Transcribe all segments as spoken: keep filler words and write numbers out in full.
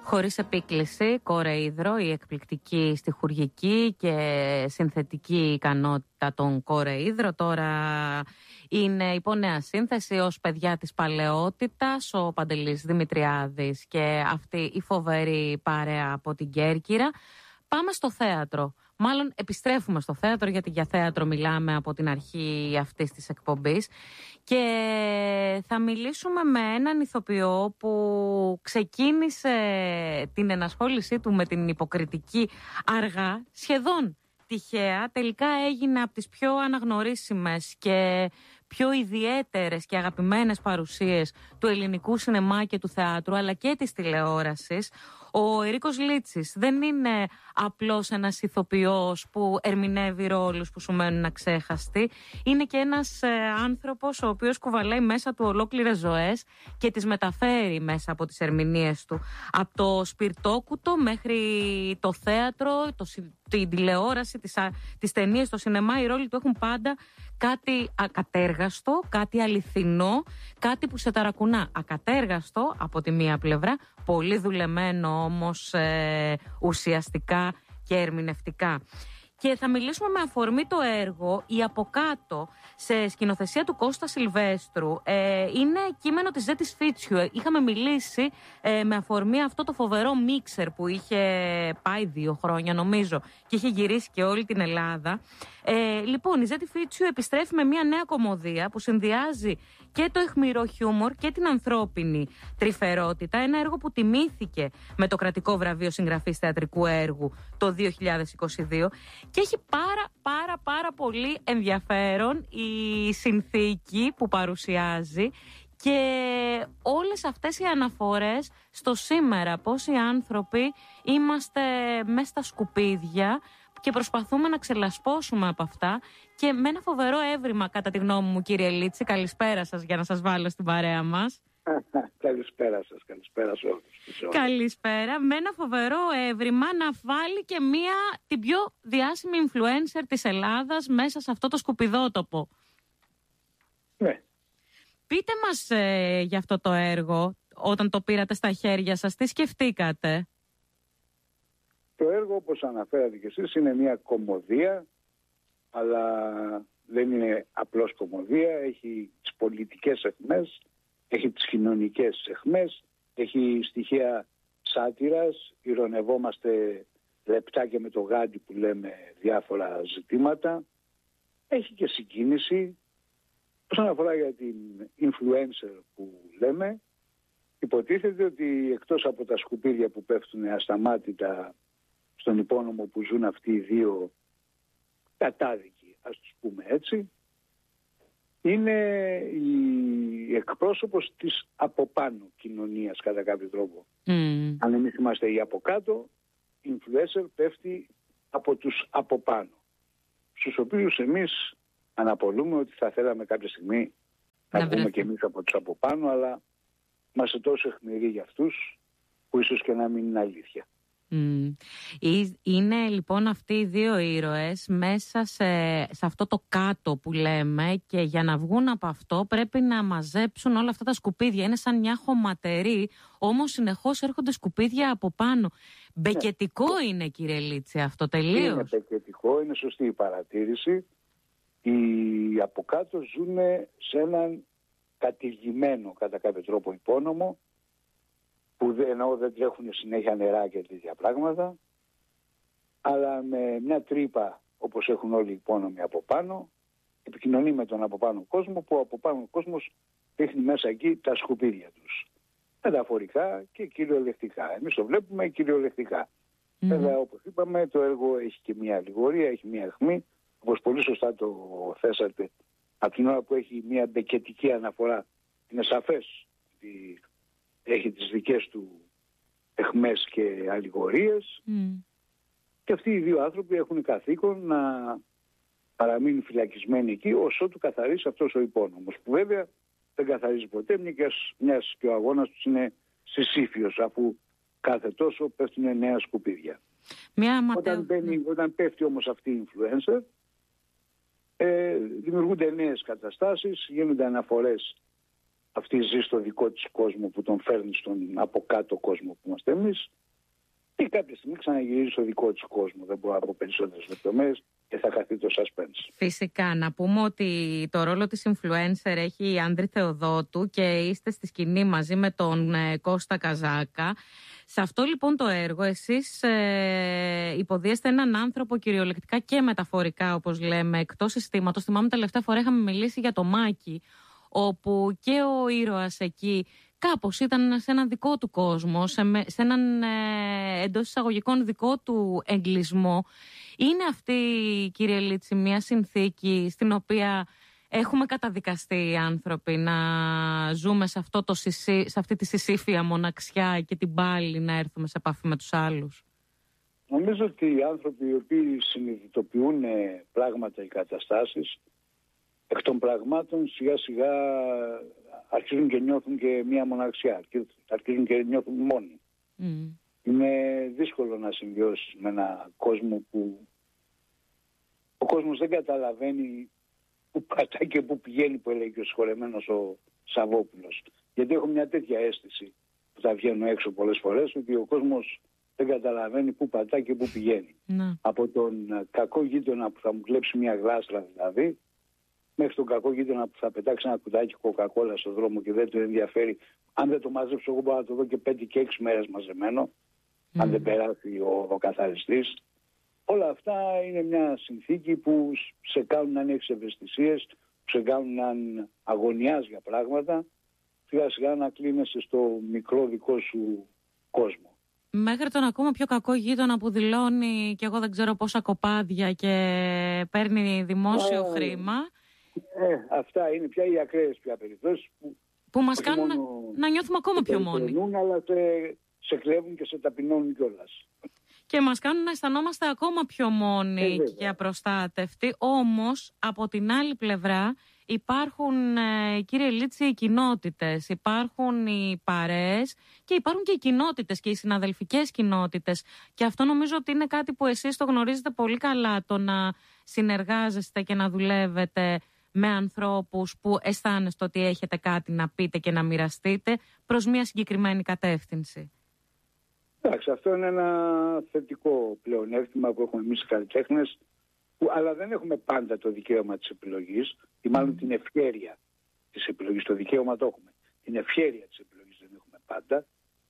Χωρίς επίκληση, Κόρε Ύδρο, η εκπληκτική στιχουργική και συνθετική ικανότητα των Κόρε Ύδρο τώρα είναι υπό νέα σύνθεση ως παιδιά της παλαιότητας, ο Παντελής Δημητριάδης και αυτή η φοβερή παρέα από την Κέρκυρα. Πάμε στο θέατρο. Μάλλον επιστρέφουμε στο θέατρο, γιατί για θέατρο μιλάμε από την αρχή αυτής της εκπομπής. Και θα μιλήσουμε με έναν ηθοποιό που ξεκίνησε την ενασχόλησή του με την υποκριτική αργά, σχεδόν τυχαία. Τελικά έγινε από τις πιο αναγνωρίσιμες και πιο ιδιαίτερες και αγαπημένες παρουσίες του ελληνικού σινεμά και του θεάτρου, αλλά και της τηλεόρασης. Ο Ερίκος Λίτσης δεν είναι απλώς ένας ηθοποιός που ερμηνεύει ρόλους που σου μένουν αξέχαστοι. Είναι και ένας ε, άνθρωπος ο οποίος κουβαλάει μέσα του ολόκληρες ζωές και τις μεταφέρει μέσα από τις ερμηνείες του. Από το σπιρτόκουτο μέχρι το θέατρο, το, την τηλεόραση, τις, τις ταινίες, το σινεμά, οι ρόλοι του έχουν πάντα κάτι ακατέργαστο, κάτι αληθινό, κάτι που σε ταρακουνά. Ακατέργαστο από τη μία πλευρά, πολύ δουλεμένο όμως ε, ουσιαστικά και ερμηνευτικά. Και θα μιλήσουμε με αφορμή το έργο «Η Από Κάτω», σε σκηνοθεσία του Κώστα Σιλβέστρου. Ε, είναι κείμενο της Ζέτης Φίτσιου. Είχαμε μιλήσει ε, με αφορμή αυτό το φοβερό μίξερ που είχε πάει δύο χρόνια νομίζω και είχε γυρίσει και όλη την Ελλάδα. Ε, λοιπόν, η Ζέτη Φίτσιου επιστρέφει με μια νέα κωμωδία που συνδυάζει και το αιχμηρό χιούμορ και την ανθρώπινη τρυφερότητα. Ένα έργο που τιμήθηκε με το κρατικό βραβείο συγγραφής θεατρικού έργου το δύο χιλιάδες είκοσι δύο. Και έχει πάρα πάρα πάρα πολύ ενδιαφέρον η συνθήκη που παρουσιάζει και όλες αυτές οι αναφορές στο σήμερα, πώς οι άνθρωποι είμαστε μέσα στα σκουπίδια και προσπαθούμε να ξελασπώσουμε από αυτά, και με ένα φοβερό έβριμα, κατά τη γνώμη μου, κύριε Λίτση. Καλησπέρα σας, για να σας βάλω στην παρέα μας. Καλησπέρα σας, καλησπέρα σε όλους. Καλησπέρα. Με ένα φοβερό έβριμα να βάλει και μία, την πιο διάσημη influencer της Ελλάδας μέσα σε αυτό το σκουπιδότοπο. Ναι. Πείτε μας ε, για αυτό το έργο, όταν το πήρατε στα χέρια σας, τι σκεφτήκατε? Το έργο, όπως αναφέρατε και εσείς, είναι μια κωμωδία, αλλά δεν είναι απλώς κωμωδία. Έχει τις πολιτικές αιχμές, έχει τις κοινωνικές αιχμές, έχει στοιχεία σάτυρας, ειρωνευόμαστε λεπτά και με το γάντι που λέμε διάφορα ζητήματα. Έχει και συγκίνηση. Όσον αφορά για την influencer που λέμε, υποτίθεται ότι εκτός από τα σκουπίδια που πέφτουν ασταμάτητα στον υπόνομο που ζουν αυτοί οι δύο κατάδικοι, ας τους πούμε έτσι, είναι η εκπρόσωπος της από πάνω κοινωνίας κατά κάποιο τρόπο. Mm. Αν εμείς είμαστε οι από κάτω, η influencer πέφτει από τους από πάνω, στους οποίους εμείς αναπολούμε ότι θα θέλαμε κάποια στιγμή να, να βγούμε και εμείς από τους από πάνω, αλλά είμαστε τόσο αιχμηροί για αυτούς που ίσως και να μην είναι αλήθεια. Mm. Είναι λοιπόν αυτοί οι δύο ήρωες μέσα σε, σε αυτό το κάτω που λέμε, και για να βγουν από αυτό πρέπει να μαζέψουν όλα αυτά τα σκουπίδια. Είναι σαν μια χωματερή, όμως συνεχώς έρχονται σκουπίδια από πάνω. Μπεκετικό ναι. Είναι, κύριε Λίτση, αυτό τελείως. Είναι μπεκετικό, είναι σωστή η παρατήρηση. Οι από κάτω ζουν σε έναν κατηργημένο κατά κάποιο τρόπο υπόνομο, που δεν, εννοώ, δεν τρέχουν συνέχεια νερά και τέτοια πράγματα, αλλά με μια τρύπα, όπως έχουν όλοι οι υπόνομοι από πάνω, επικοινωνεί με τον από πάνω κόσμο, που ο από πάνω κόσμος ρίχνει μέσα εκεί τα σκουπίδια τους. Μεταφορικά και κυριολεκτικά. Εμείς το βλέπουμε κυριολεκτικά. Mm-hmm. Βέβαια, όπως είπαμε, το έργο έχει και μια αλληγορία, έχει μια αιχμή, όπως πολύ σωστά το θέσατε. Από την ώρα που έχει μια μπεκετική αναφορά, είναι σαφές ότι έχει τις δικές του αιχμές και αλληγορίες. Mm. Και αυτοί οι δύο άνθρωποι έχουν καθήκον να παραμείνουν φυλακισμένοι εκεί όσο του καθαρίσει αυτός ο υπόνομος, που βέβαια δεν καθαρίζει ποτέ, μιας και ο αγώνας τους είναι συσήφιος, αφού κάθε τόσο πέφτουν νέα σκουπίδια. Μια όταν, μπαίνει, όταν πέφτει όμως αυτή η influencer, ε, δημιουργούνται νέες καταστάσεις, γίνονται αναφορές αυτή ζει στο δικό της κόσμο που τον φέρνει στον από κάτω κόσμο που είμαστε εμείς, ή κάποια στιγμή ξαναγυρίζει στο δικό της κόσμο. Δεν μπορώ να πω περισσότερες λεπτομέρειες και θα χαθεί το suspense. Φυσικά, να πούμε ότι το ρόλο της influencer έχει η Άνδρη Θεοδότου και είστε στη σκηνή μαζί με τον ε, Κώστα Καζάκα. Σε αυτό λοιπόν το έργο εσείς ε, υποδίεστε έναν άνθρωπο κυριολεκτικά και μεταφορικά, όπως λέμε, εκτός συστήματος. Θυμάμαι τελευταία φορά είχαμε μιλήσει για το Μάκη, όπου και ο ήρωας εκεί κάπως ήταν σε έναν δικό του κόσμο, σε, σε έναν ε, εντός εισαγωγικών δικό του εγκλισμό. Είναι αυτή, κύριε Λίτση, μια συνθήκη στην οποία έχουμε καταδικαστεί οι άνθρωποι να ζούμε σε, αυτό το συσί, σε αυτή τη συσύφια μοναξιά και την πάλι να έρθουμε σε επαφή με τους άλλους? Νομίζω ότι οι άνθρωποι οι οποίοι συνειδητοποιούν πράγματα ή καταστάσεις, εκ των πραγμάτων σιγά σιγά αρχίζουν και νιώθουν και μία μοναξιά, αρχίζουν και νιώθουν μόνοι. Mm. Είναι δύσκολο να συμβιώσεις με έναν κόσμο που ο κόσμος δεν καταλαβαίνει που πατάει και που πηγαίνει, που έλεγε ο συγχωρεμένος ο Σαββόπουλος. Γιατί έχω μια τέτοια αίσθηση που θα βγαίνω έξω πολλές φορές, ότι ο κόσμος δεν καταλαβαίνει που πατάει και που πηγαίνει. Mm. Από τον κακό γείτονα που θα μου κλέψει μια γλάστρα δηλαδή, μέχρι τον κακό γείτονα που θα πετάξει ένα κουτάκι κοκακόλα στον δρόμο και δεν του ενδιαφέρει. Αν δεν το μαζέψω, εγώ μπορώ να το δω και πέντε και έξι μέρες μαζεμένο, mm. αν δεν περάσει ο, ο καθαριστής. Όλα αυτά είναι μια συνθήκη που σε κάνουν να έχεις ευαισθησίες, που σε κάνουν να αγωνιάς για πράγματα, σιγά σιγά να κλείνεσαι στο μικρό δικό σου κόσμο. Μέχρι τον ακόμα πιο κακό γείτονα που δηλώνει και εγώ δεν ξέρω πόσα κοπάδια και παίρνει δημόσιο Α, χρήμα. Ε, αυτά είναι πια οι ακραίες πια περιπτώσεις που, που μας κάνουν να, να νιώθουμε ακόμα πιο μόνοι. Αλλά σε, σε κλέβουν και σε ταπεινώνουν κιόλας. Και μας κάνουν να αισθανόμαστε ακόμα πιο μόνοι ε, και απροστάτευτοι. Όμως, από την άλλη πλευρά, υπάρχουν, ε, κύριε Λίτση, οι κοινότητες, υπάρχουν οι παρέες και υπάρχουν και οι κοινότητες και οι συναδελφικές κοινότητες. Και αυτό νομίζω ότι είναι κάτι που εσείς το γνωρίζετε πολύ καλά, το να συνεργάζεστε και να δουλεύετε με ανθρώπους που αισθάνεστε ότι έχετε κάτι να πείτε και να μοιραστείτε προς μια συγκεκριμένη κατεύθυνση. Εντάξει, αυτό είναι ένα θετικό πλεονέκτημα που έχουμε εμείς οι καλλιτέχνες, που, αλλά δεν έχουμε πάντα το δικαίωμα της επιλογής, ή μάλλον mm. την ευχέρεια της επιλογής. Το δικαίωμα το έχουμε. Την ευχέρεια της επιλογής δεν έχουμε πάντα,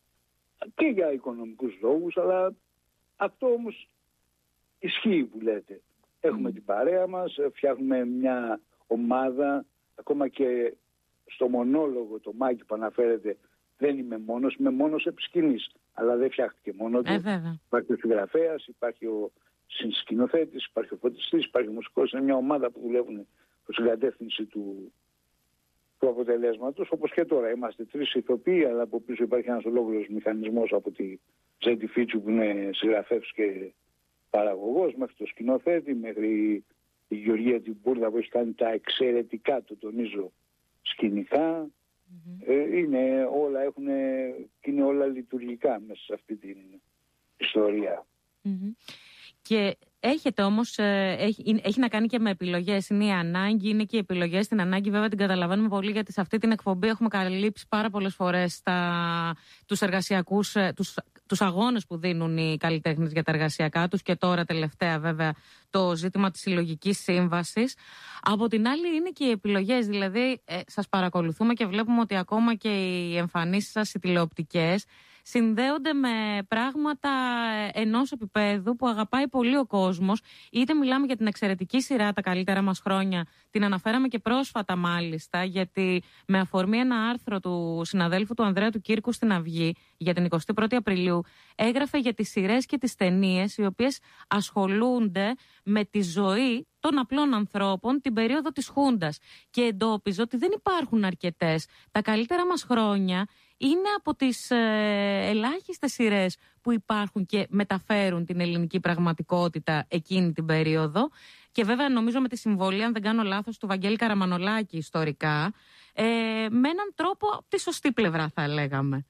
και για οικονομικούς λόγους, αλλά αυτό όμως ισχύει που λέτε. Έχουμε mm. την παρέα μας, φτιάχνουμε μια ομάδα, ακόμα και στο μονόλογο το Μάκη που αναφέρεται, δεν είμαι μόνος, είμαι μόνος επί σκηνής. Αλλά δεν φτιάχτηκε μόνο του. Ε, υπάρχει ο συγγραφέας, υπάρχει ο συνσκηνοθέτης, υπάρχει ο φωτιστής, υπάρχει ο μουσικός. Είναι μια ομάδα που δουλεύουν προς την κατεύθυνση του, του αποτελέσματος. Όπως και τώρα. Είμαστε τρεις ηθοποιοί, αλλά από πίσω υπάρχει ένας ολόκληρος μηχανισμός από τη Ζέντη Φίτσου που είναι συγγραφέας και παραγωγός, μέχρι το σκηνοθέτη, μέχρι η Γεωργία την Μπούρδα που έχει κάνει τα εξαιρετικά, το τονίζω, σκηνικά. Mm-hmm. Ε, είναι όλα, έχουν, είναι όλα λειτουργικά μέσα σε αυτή την ιστορία. Mm-hmm. Και έχετε όμως, ε, έχει, έχει να κάνει και με επιλογές. Είναι η ανάγκη, είναι και οι επιλογές. Την ανάγκη βέβαια την καταλαβαίνουμε πολύ, γιατί σε αυτή την εκπομπή έχουμε καλύψει πάρα πολλές φορές τα, τους εργασιακούς, τους, τους αγώνες που δίνουν οι καλλιτέχνες για τα εργασιακά τους, και τώρα τελευταία βέβαια το ζήτημα της συλλογικής σύμβασης. Από την άλλη είναι και οι επιλογές, δηλαδή ε, σας παρακολουθούμε και βλέπουμε ότι ακόμα και οι εμφανίσεις σας, οι τηλεοπτικές, συνδέονται με πράγματα ενός επίπεδου που αγαπάει πολύ ο κόσμος. Είτε μιλάμε για την εξαιρετική σειρά «Τα καλύτερα μας χρόνια», την αναφέραμε και πρόσφατα μάλιστα, γιατί με αφορμή ένα άρθρο του συναδέλφου του Ανδρέα του Κύρκου στην Αυγή για την εικοστή πρώτη Απριλίου, έγραφε για τις σειρές και τις ταινίες οι οποίες ασχολούνται με τη ζωή των απλών ανθρώπων την περίοδο της Χούντας, και εντόπιζε ότι δεν υπάρχουν αρκετές. Τα καλύτερα μας χρόνια είναι από τις ε, ελάχιστες σειρές που υπάρχουν και μεταφέρουν την ελληνική πραγματικότητα εκείνη την περίοδο. Και βέβαια νομίζω με τη συμβολή, αν δεν κάνω λάθος, του Βαγγέλη Καραμανολάκη ιστορικά, ε, με έναν τρόπο από τη σωστή πλευρά θα λέγαμε.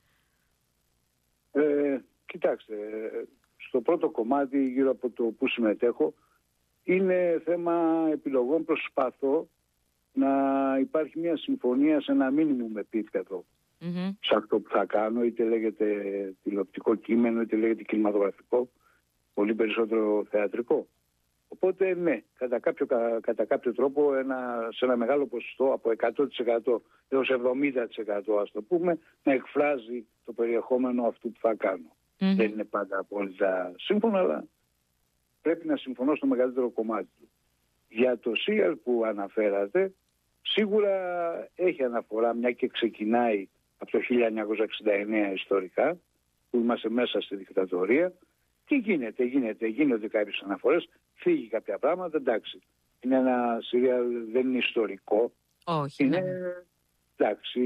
Ε, κοιτάξτε, στο πρώτο κομμάτι γύρω από το που συμμετέχω είναι θέμα επιλογών. Προσπαθώ να υπάρχει μια συμφωνία σε ένα μίνιμουμ επίπεδο mm-hmm. σε αυτό που θα κάνω, είτε λέγεται τηλεοπτικό κείμενο, είτε λέγεται κινηματογραφικό, πολύ περισσότερο θεατρικό. Οπότε ναι, κατά κάποιο, κατά κάποιο τρόπο ένα, σε ένα μεγάλο ποσοστό από εκατό τοις εκατό έως εβδομήντα τοις εκατό ας το πούμε, να εκφράζει το περιεχόμενο αυτού που θα κάνω. Mm-hmm. Δεν είναι πάντα απόλυτα σύμφωνο, αλλά πρέπει να συμφωνώ στο μεγαλύτερο κομμάτι του. Για το σύριαλ που αναφέρατε, σίγουρα έχει αναφορά, μια και ξεκινάει από το χίλια εννιακόσια εξήντα εννέα ιστορικά, που είμαστε μέσα στη δικτατορία. Τι γίνεται, γίνεται, γίνονται κάποιες αναφορές, φύγει κάποια πράγματα, εντάξει. Είναι ένα σύριαλ, δεν είναι ιστορικό. Όχι, είναι, ναι. εντάξει,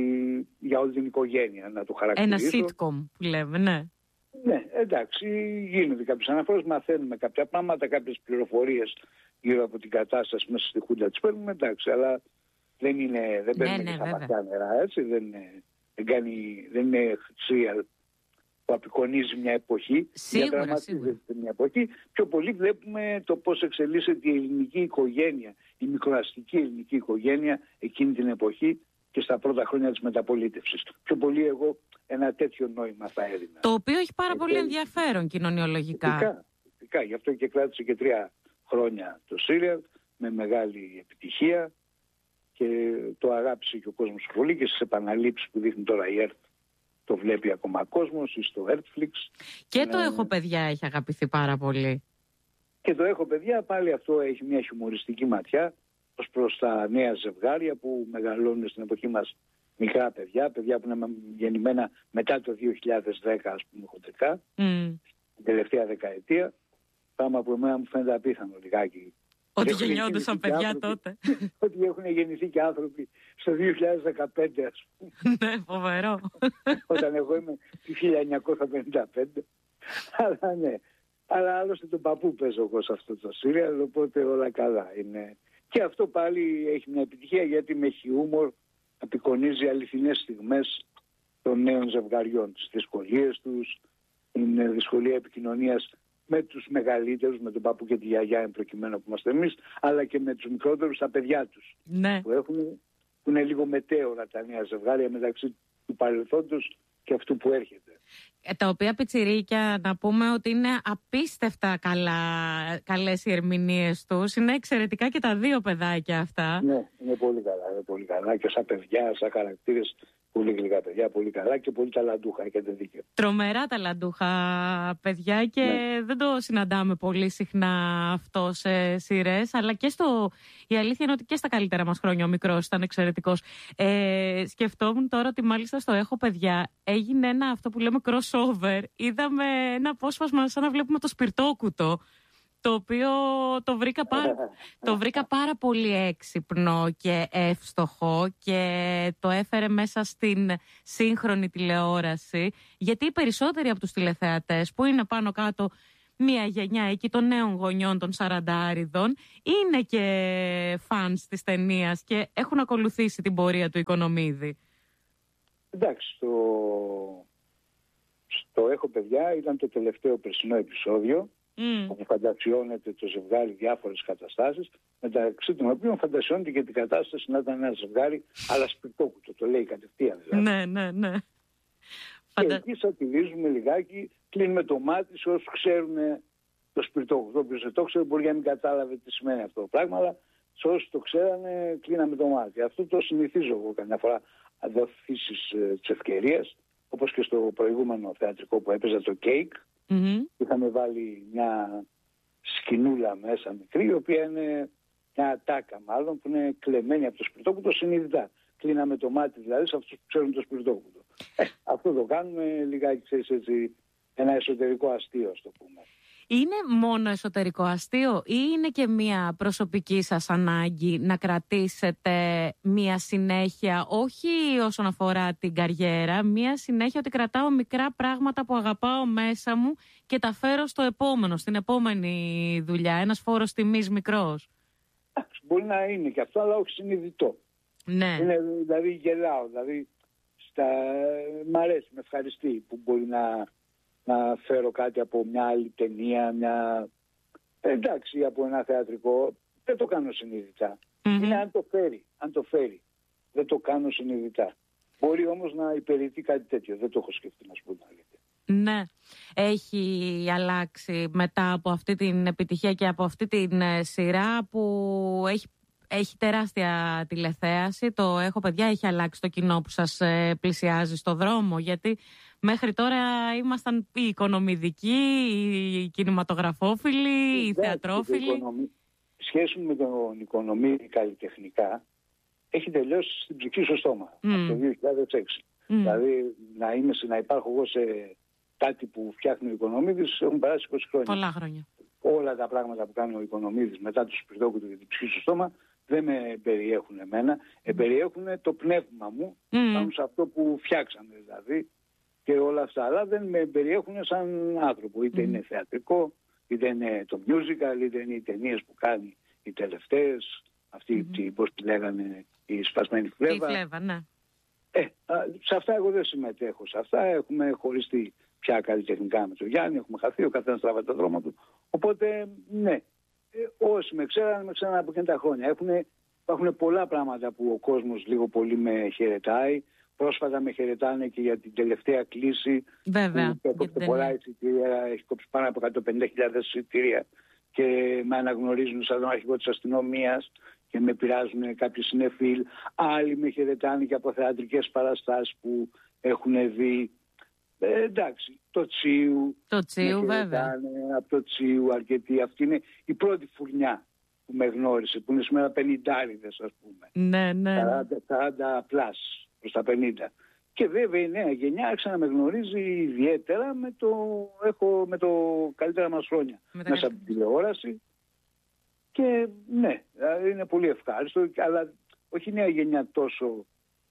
για όλη την οικογένεια, να το χαρακτηρίσω. Ένα sitcom που λέμε, ναι. Ναι, εντάξει, γίνονται κάποιες αναφορές, μαθαίνουμε κάποια πράγματα, κάποιες πληροφορίες γύρω από την κατάσταση μέσα στη Χούντα της παίρνουμε, εντάξει, αλλά δεν είναι, δεν παίρνουμε ναι, ναι, και στα βαθιά νερά, έτσι, δεν είναι, δεν κάνει, δεν είναι σύριαλ που απεικονίζει μια εποχή, διαδραματίζεται μια εποχή. Πιο πολύ βλέπουμε το πώς εξελίσσεται η ελληνική οικογένεια, η μικροαστική ελληνική οικογένεια εκείνη την εποχή και στα πρώτα χρόνια της μεταπολίτευσης. Πιο πολύ εγώ ένα τέτοιο νόημα θα έδινα. Το οποίο έχει πάρα ε, πολύ ενδιαφέρον κοινωνιολογικά. Φυσικά, φυσικά. Γι' αυτό και κράτησε και τρία χρόνια το σύριαλ με μεγάλη επιτυχία και το αγάπησε και ο κόσμος πολύ και στις επαναλήψεις που δείχνει τώρα η ΕΡΤ. Το βλέπει ακόμα κόσμος ή στο Netflix. Και ε, το έχω παιδιά έχει αγαπηθεί πάρα πολύ. Και το έχω παιδιά πάλι αυτό έχει μια χιουμοριστική ματιά ως προς τα νέα ζευγάρια που μεγαλώνουν στην εποχή μας μικρά παιδιά, παιδιά που είναι γεννημένα μετά το δύο χιλιάδες δέκα ας πούμε χοντρικά, mm. την τελευταία δεκαετία, πράγμα που εμένα μου φαίνεται απίθανο λιγάκι. Ότι γεννιόντουσαν παιδιά άνθρωποι, τότε. Ότι έχουν γεννηθεί και άνθρωποι στο δύο χιλιάδες δεκαπέντε ας πούμε. Ναι, φοβερό. Όταν εγώ είμαι το χίλια εννιακόσια πενήντα πέντε. Αλλά ναι. Αλλά άλλωστε τον παππού παίζω εγώ σε αυτό το σύριαλ, οπότε όλα καλά είναι. Και αυτό πάλι έχει μια επιτυχία γιατί με χιούμορ απεικονίζει αληθινές στιγμές των νέων ζευγαριών, τις δυσκολίες τους, την δυσκολία επικοινωνίας με τους μεγαλύτερους, με τον παππού και τη γιαγιά εν προκειμένου που είμαστε εμείς, αλλά και με τους μικρότερους, τα παιδιά τους. Ναι. Που, έχουν, που είναι λίγο μετέωρα τα νέα ζευγάρια μεταξύ του παρελθόντος και αυτού που έρχεται. Ε, τα οποία πιτσιρίκια να πούμε ότι είναι απίστευτα καλά, καλές οι ερμηνείες τους. Είναι εξαιρετικά και τα δύο παιδάκια αυτά. Ναι, είναι πολύ καλά, είναι πολύ καλά και σαν παιδιά, σαν χαρακτήρες. Πολύ γλυκά παιδιά, πολύ καλά και πολύ ταλαντούχα, έχετε δίκιο. Τρομερά ταλαντούχα παιδιά και ναι. Δεν το συναντάμε πολύ συχνά αυτό σε σειρές, αλλά και στο... η αλήθεια είναι ότι και στα καλύτερα μας χρόνια ο μικρός ήταν εξαιρετικός. Ε, σκεφτόμουν τώρα ότι μάλιστα στο Έχω Παιδιά έγινε ένα αυτό που λέμε crossover. Είδαμε ένα απόσπασμα σαν να βλέπουμε το Σπιρτόκουτο, το οποίο το βρήκα, πάρα, το βρήκα πάρα πολύ έξυπνο και εύστοχο και το έφερε μέσα στην σύγχρονη τηλεόραση, γιατί οι περισσότεροι από τους τηλεθεατές που είναι πάνω κάτω μια γενιά εκεί των νέων γονιών των σαραντάριδων είναι και φανς της ταινίας και έχουν ακολουθήσει την πορεία του Οικονομίδη. Εντάξει, στο, στο Έχω Παιδιά ήταν το τελευταίο περσινό επεισόδιο. Mm. Όπου φαντασιώνεται το ζευγάρι διάφορες καταστάσεις, μεταξύ των οποίων φαντασιώνεται και την κατάσταση να ήταν ένα ζευγάρι, αλλά Σπιρτόκουτο, το λέει κατευθείαν. Δηλαδή. Ναι, ναι, ναι. Και Φαντα... εκεί σατυρίζουμε λιγάκι, κλείνουμε το μάτι σε όσους ξέρουν το Σπιρτόκουτο. Όποιος δεν το ξέρει μπορεί να μην κατάλαβε τι σημαίνει αυτό το πράγμα, αλλά σε όσους το ξέρανε κλείναμε το μάτι. Αυτό το συνηθίζω εγώ καμιά φορά, αδοθήσεις ε, της ευκαιρίας, όπως και στο προηγούμενο θεατρικό που έπαιζα το Cake. Mm-hmm. Είχαμε βάλει μια σκηνούλα μέσα μικρή, η οποία είναι μια ατάκα μάλλον, που είναι κλεμμένη από το Σπιρτόκουτο συνειδητά. Κλείναμε το μάτι δηλαδή σε αυτούς που ξέρουν το Σπιρτόκουτο. Ε, αυτό το κάνουμε λιγάκι, ξέρεις έτσι, ένα εσωτερικό αστείο, ας το πούμε. Είναι μόνο εσωτερικό αστείο ή είναι και μια προσωπική σας ανάγκη να κρατήσετε μια συνέχεια, όχι όσον αφορά την καριέρα, μια συνέχεια ότι κρατάω μικρά πράγματα που αγαπάω μέσα μου και τα φέρω στο επόμενο, στην επόμενη δουλειά, ένας φόρος τιμής μικρός? Μπορεί να είναι και αυτό, αλλά όχι συνειδητό. Ναι. Είναι, δηλαδή γελάω, δηλαδή στα... μ' αρέσει, με ευχαριστεί που μπορεί να... να φέρω κάτι από μια άλλη ταινία, μια... εντάξει, από ένα θεατρικό. Δεν το κάνω συνειδητά. Mm-hmm. Είναι αν το φέρει, αν το φέρει. Δεν το κάνω συνειδητά. Μπορεί όμως να υπηρετεί κάτι τέτοιο. Δεν το έχω σκεφτεί, να σου πω την αλήθεια. Ναι. Έχει αλλάξει μετά από αυτή την επιτυχία και από αυτή την σειρά που έχει, έχει τεράστια τηλεθέαση. Το έχω παιδιά, έχει αλλάξει το κοινό που σας πλησιάζει στο δρόμο. Γιατί μέχρι τώρα ήμασταν οι οικονομιδικοί, οι κινηματογραφόφιλοι, οι θεατρόφιλοι. Η σχέση με τον οικονομίδη καλλιτεχνικά έχει τελειώσει στην ψυχή στο στόμα mm. από το δύο χιλιάδες έξι. Mm. Δηλαδή να, είμαι, να υπάρχω εγώ σε κάτι που φτιάχνει ο Οικονομίδης έχουν περάσει είκοσι χρόνια. Πολλά χρόνια. Όλα τα πράγματα που κάνει ο Οικονομίδης μετά του σπιρτόκου του και την ψυχή στο στόμα δεν με περιέχουν εμένα. Mm. Περιέχουν το πνεύμα μου mm. πάνω σε αυτό που φτιάξαμε δηλαδή και όλα αυτά. Αλλά δεν με περιέχουν σαν άνθρωπο. Είτε mm. είναι θεατρικό, είτε είναι το musical, είτε είναι οι ταινίες που κάνει οι τελευταίες. Αυτή mm-hmm. πώς τη λέγανε, η σπασμένη φλέβα. Η φλέβα, ναι. Ε, σε αυτά εγώ δεν συμμετέχω. Σε αυτά έχουμε χωριστεί πια καλλιτεχνικά με τον Γιάννη, έχουμε χαθεί, ο καθένας τραβάει το δρόμο του. Οπότε, ναι, ε, όσοι με ξέραν, με ξέραν από εκείνα τα χρόνια. Έχουν, υπάρχουν πολλά πράγματα που ο κόσμος λίγο πολύ με χαιρετάει. Πρόσφατα με χαιρετάνε και για την τελευταία κλίση. Βέβαια. Που έκοψε πολλά εισιτήρια, έχει κόψει πάνω από εκατόν πενήντα χιλιάδες εισιτήρια και με αναγνωρίζουν σαν τον αρχηγό της αστυνομίας και με πειράζουν κάποιοι συνεφίλ. Άλλοι με χαιρετάνε και από θεατρικές παραστάσεις που έχουν δει. Ε, εντάξει, το Τσίου. Το Τσίου, βέβαια. Από το Τσίου αρκετοί. Αυτή είναι η πρώτη φουρνιά που με γνώρισε, που είναι σήμερα πενηντάριδες, ας πούμε. Ναι, ναι. σαράντα πλάς προς τα πενήντα. Και βέβαια η νέα γενιά άρχισε να με γνωρίζει ιδιαίτερα με το, έχω, με το καλύτερα μας χρόνια. Μέσα καλύτερα. Από την τηλεόραση. Και ναι, είναι πολύ ευχάριστο, αλλά όχι η νέα γενιά τόσο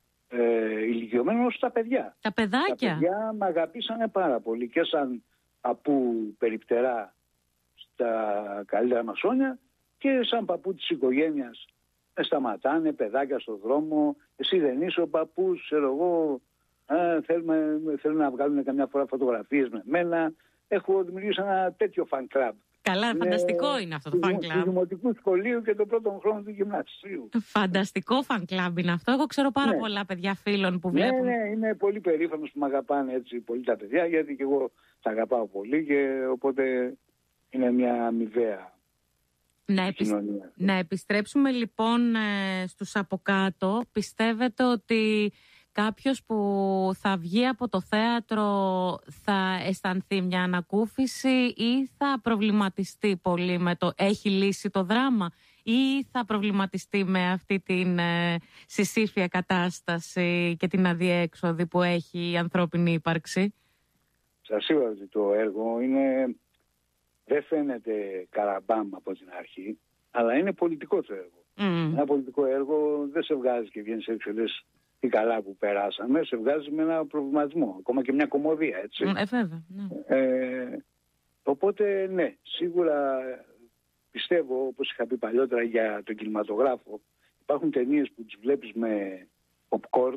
ε, ηλικιωμένη όσο τα παιδιά. Τα παιδάκια. Τα παιδιά με αγαπήσανε πάρα πολύ και σαν παππού περιπτερά στα καλύτερα μας χρόνια και σαν παππού της οικογένειας. Με σταματάνε παιδάκια στον δρόμο, εσύ δεν είσαι ο παππούς, ξέρω εγώ, α, θέλουμε, θέλουν να βγάλουν καμιά φορά φωτογραφίες με μένα. Έχω δημιουργήσει ένα τέτοιο fan club. Καλά, είναι φανταστικό είναι αυτό το fan club. Του δημοτικού σχολείου και τον πρώτο χρόνο του γυμνασίου. Φανταστικό fan club είναι αυτό. Εγώ ξέρω πάρα ναι. πολλά παιδιά φίλων που βλέπουν. Ναι, ναι, είμαι πολύ περήφανος που με αγαπάνε έτσι πολύ τα παιδιά, γιατί και εγώ τα αγαπάω πολύ και οπότε είναι μια αμοιβαία. Να, επισ... να επιστρέψουμε λοιπόν ε, στους από κάτω. Πιστεύετε ότι κάποιος που θα βγει από το θέατρο θα αισθανθεί μια ανακούφιση ή θα προβληματιστεί πολύ με το έχει λύσει το δράμα ή θα προβληματιστεί με αυτή την ε, συσύφια κατάσταση και την αδιέξοδη που έχει η ανθρώπινη ύπαρξη? Σας είπα ότι το έργο είναι... δεν φαίνεται καραμπάμ από την αρχή, αλλά είναι πολιτικό το έργο. Mm. Ένα πολιτικό έργο δεν σε βγάζει και βγαίνει έξω λες τι καλά που περάσαμε, σε βγάζει με ένα προβληματισμό, ακόμα και μια κωμωδία, έτσι. Mm, ε, βέβαια, ναι. ε, οπότε, ναι, σίγουρα πιστεύω, όπως είχα πει παλιότερα για τον κινηματογράφο, υπάρχουν ταινίες που τις βλέπεις με popcorn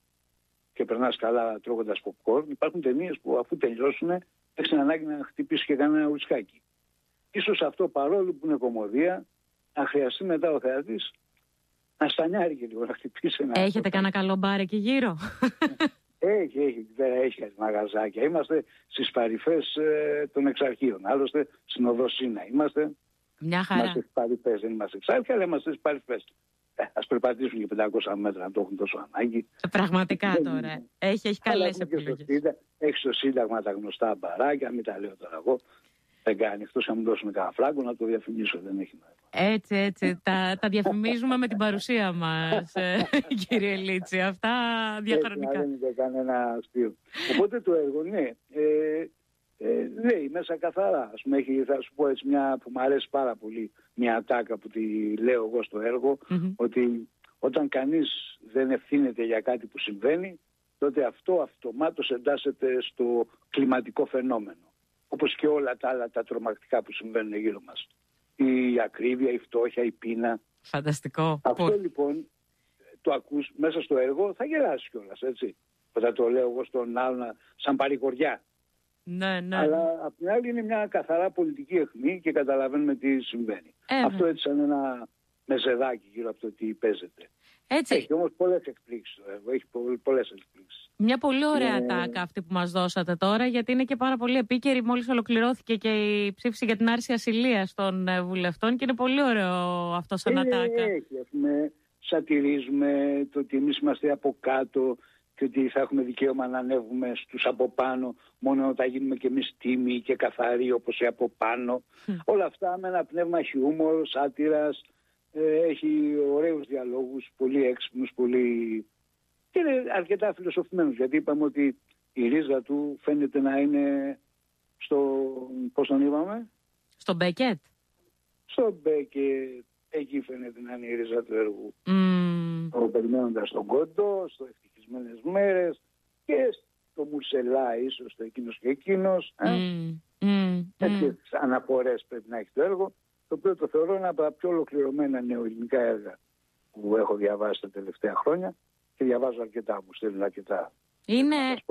και περνάς καλά τρώγοντας popcorn. Υπάρχουν ταινίες που αφού τελειώσουν έχεις ανάγκη να χτυπήσει και κανένα ουρισκάκι. Ίσως αυτό, παρόλο που είναι κωμωδία, να χρειαστεί μετά ο θεατής να στανιάρει και λίγο, να χτυπήσει ένα... Έχετε κανένα καλό μπάρ εκεί γύρω? Έχει, έχει, έχει κάτι μαγαζάκια. Είμαστε στις παρυφές ε, των εξαρχείων. Άλλωστε στην Οδοσίνα είμαστε. Μια χαρά. Είμαστε στις παρυφές, δεν είμαστε εξάρχεια, αλλά είμαστε στις παρυφές. Ε, ας περπατήσουν και πεντακόσια μέτρα να το έχουν τόσο ανάγκη. Ε, πραγματικά τώρα. Έχει, έχει καλές επιλογές. Έχει στο Σύνταγμα τα γνωστά μπαράκια, μην τα λέω τώρα εγώ. Δεν κάνει, εκτός να μου δώσουν κανένα φράγκο να το διαφημίσω, δεν έχει νόημα. Έτσι, έτσι. τα, τα διαφημίζουμε με την παρουσία μας, κύριε Λίτση. Αυτά διαφορετικά. Έτσι, δεν είναι κανένα αστείο. Οπότε το έργο, ναι, ε, ε, λέει μέσα καθαρά. Ας πούμε, έχει, θα σου πω έτσι μια που μου αρέσει πάρα πολύ, μια ατάκα που τη λέω εγώ στο έργο, mm-hmm. ότι όταν κανείς δεν ευθύνεται για κάτι που συμβαίνει, τότε αυτό αυτομάτως εντάσσεται στο κλιματικό φαινόμενο. Όπως και όλα τα άλλα τα τρομακτικά που συμβαίνουν γύρω μας. Η ακρίβεια, η φτώχεια, η πείνα. Φανταστικό. Αυτό Πώς... λοιπόν το ακούς μέσα στο έργο, θα γελάσει κιόλας, έτσι. Όταν το λέω εγώ στον άλλον σαν παρηγοριά. Ναι, ναι. Αλλά απ' την άλλη είναι μια καθαρά πολιτική αιχμή και καταλαβαίνουμε τι συμβαίνει. Ε, Αυτό έτσι σαν ένα με ζεδάκι γύρω από το τι παίζεται. Έτσι. Έχει όμως πολλές εκπλήξεις το έργο, έχει πολλές εκπλήξεις. Μια πολύ ωραία ε... τάκα αυτή που μας δώσατε τώρα, γιατί είναι και πάρα πολύ επίκαιρη. Μόλις ολοκληρώθηκε και η ψήφιση για την άρση ασυλίας των βουλευτών και είναι πολύ ωραίο αυτό σαν ε, ατάκα. Έχει, έχουμε, σατυρίζουμε το ότι εμείς είμαστε από κάτω και ότι θα έχουμε δικαίωμα να ανέβουμε στους από πάνω μόνο όταν γίνουμε και εμείς τίμοι και καθαροί όπως οι από πάνω. Mm. Όλα αυτά με ένα πνεύμα χιούμορ, σάτυρας, ε, έχει ωραίους διαλόγους, πολύ έξυπνους, πολύ... και είναι αρκετά φιλοσοφημένους, γιατί είπαμε ότι η ρίζα του φαίνεται να είναι στο... πώς τον είπαμε? Στο Μπέκετ. Στο Μπέκετ, εκεί φαίνεται να είναι η ρίζα του έργου. Mm. Περιμένοντας τον Κόντο, στο ευτυχισμένες μέρες και στο Μουρσελά ίσως, το εκείνος και εκείνος. Mm. Mm. Τέτοιες mm. αναφορές πρέπει να έχει το έργο, το οποίο το θεωρώ ένα από τα πιο ολοκληρωμένα νεοελληνικά έργα που έχω διαβάσει τα τελευταία χρόνια και διαβάζω αρκετά, μου στέλνουν αρκετά. Είναι...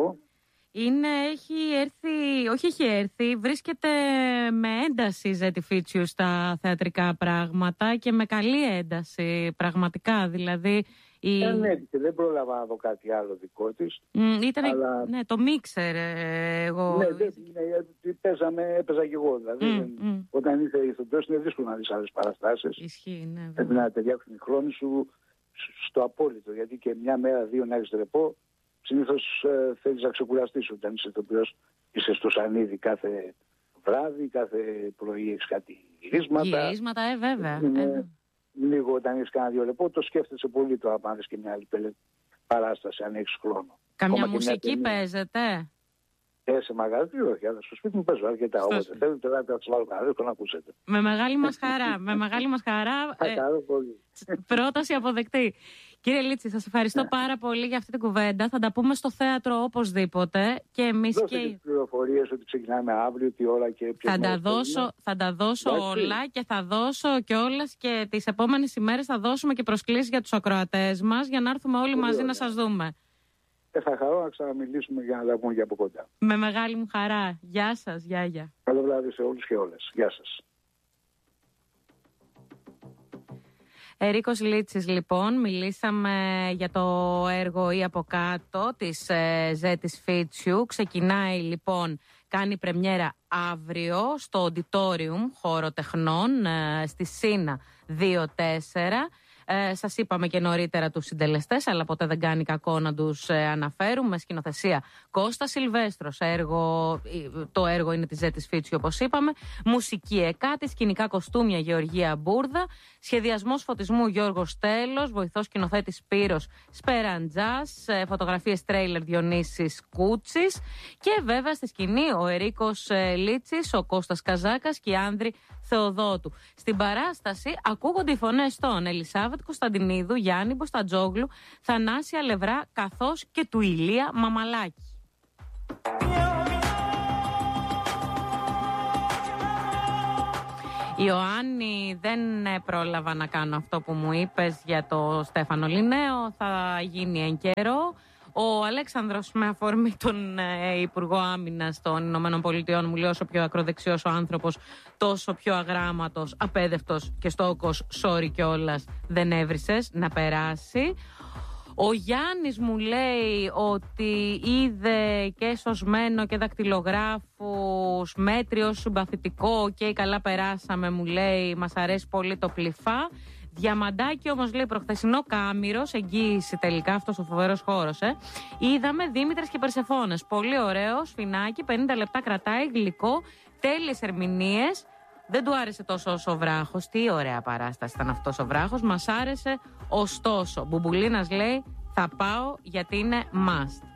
Είναι, έχει έρθει, όχι έχει έρθει, βρίσκεται με ένταση η Ζέτη Φίτσιου στα θεατρικά πράγματα και με καλή ένταση πραγματικά, δηλαδή... Η... Ε, ναι, και δεν πρόλαβα να δω κάτι άλλο δικό της. Mm, ήταν, αλλά... ναι, το μίξερ εγώ... Ναι, δεν, ναι, παίζαμε, έπαιζα και εγώ, δηλαδή. Mm, mm. Όταν ήρθε η ηθοποιός είναι δύσκολο να δεις άλλες παραστάσεις. Ισχύει, ναι. Πρέπει να ταιριάξουν οι χρόνοι σου στο απόλυτο, γιατί και μια μέρα, δύο να έχεις ρεπό. Συνήθως ε, θέλεις να ξεκουραστείς όταν είσαι ηθοποιός, είσαι στο σανίδι κάθε βράδυ, κάθε πρωί έχεις κάτι γυρίσματα. Γυρίσματα, ε, βέβαια. Είναι, ε. Λίγο όταν έχεις κανένα δύο λεπτό, το σκέφτεσαι πολύ το άμα και μια άλλη παράσταση, αν έχεις χρόνο. Καμιά Ακόμα μουσική παίζεται? Ε, σε μαγαζί, όχι, αλλά στο σπίτι μου παίζω αρκετά. Όποτε θέλετε, να σας βάλω κανένα να ακούσετε. Με μεγάλη μας χαρά. με μεγάλη μας χαρά. ε, πολύ. Πρόταση αποδεκτή. Κύριε Λίτση, σας ευχαριστώ yeah. πάρα πολύ για αυτή την κουβέντα. Θα τα πούμε στο θέατρο οπωσδήποτε. Και εμείς Δώστε και. τις πληροφορίες ότι ξεκινάμε αύριο, τι ώρα και ποιο. Θα τα δώσω, θα τα δώσω όλα και θα δώσω κιόλας και τις επόμενες ημέρες θα δώσουμε και προσκλήσεις για τους ακροατές μας για να έρθουμε όλοι πολύ μαζί ωραία. Να σας δούμε. Και θα χαρώ να ξαναμιλήσουμε για να τα πούμε για από κοντά. Με μεγάλη μου χαρά. Γεια σας, Γιάγια. Καλό βράδυ σε όλους και όλες. Γεια σας. Ερίκος Λίτσης, λοιπόν, μιλήσαμε για το έργο «Ή από κάτω» της ε, Ζέτης Φίτσιου. Ξεκινάει λοιπόν, κάνει πρεμιέρα αύριο στο Auditorium, χώρο τεχνών, ε, στη Σίνα δύο τέσσερα. Ε, σας είπαμε και νωρίτερα τους συντελεστές, αλλά ποτέ δεν κάνει κακό να τους ε, αναφέρουμε. Σκηνοθεσία Κώστα Σιλβέστρος, έργο, το έργο είναι της Ζέτης Φίτσιου όπως είπαμε. Μουσική Εκάτη, σκηνικά κοστούμια Γεωργία Μπούρδα, σχεδιασμός φωτισμού Γιώργος Τέλος, βοηθός σκηνοθέτης Σπύρος Σπεραντζάς, ε, φωτογραφίες τρέιλερ Διονύσης Κούτσης και βέβαια στη σκηνή ο Ερίκος ε, Λίτσης, ο Κώστας Καζάκας και η Άνδρη Θεοδότου. Στην παράσταση ακούγονται οι φωνές των Ελισάβετ Κωνσταντινίδου, Γιάννη Μποστατζόγλου, Θανάση Αλευρά καθώς και του Ηλία Μαμαλάκη. Ιωάννη, δεν πρόλαβα να κάνω αυτό που μου είπες για το Στέφανο Λινέο, θα γίνει εν καιρό. Ο Αλέξανδρος, με αφορμή τον ε, Υπουργό Άμυνας των Ηνωμένων Πολιτειών, μου λέει όσο πιο ακροδεξιός ο άνθρωπος, τόσο πιο αγράμματος, απέδευτος και στόκος, sorry κιόλας, δεν έβρισες να περάσει. Ο Γιάννης μου λέει ότι είδε και σωσμένο και δακτυλογράφους, μέτριο, συμπαθητικό και καλά περάσαμε, μου λέει, μας αρέσει πολύ το πλυφά. Διαμαντάκι όμως λέει προχθεσινό Κάμηρος, εγγύηση τελικά αυτός ο φοβερός χώρος. Ε. Είδαμε Δήμητρες και Περσεφόνες. Πολύ ωραίο, σφινάκι, πενήντα λεπτά κρατάει, γλυκό, τέλειες ερμηνείες. Δεν του άρεσε τόσο όσο ο Βράχος. Τι ωραία παράσταση ήταν αυτός ο Βράχος. Μας άρεσε ωστόσο. Μπουμπουλίνας λέει θα πάω γιατί είναι must.